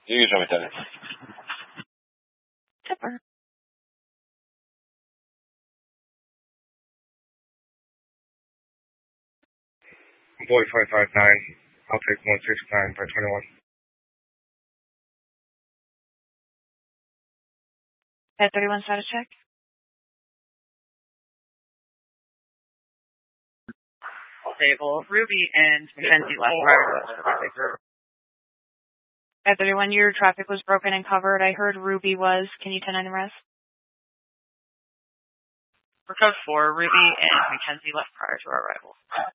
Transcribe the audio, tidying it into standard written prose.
You can show me that. Tipper. Boy 559. I'll take 169 by 21. At 31 status check. Stable. Ruby and Mackenzie left prior. At 31, your traffic was broken and covered. I heard Ruby was. Can you 10-9 the rest? For code 4, Ruby and Mackenzie left prior to our arrival.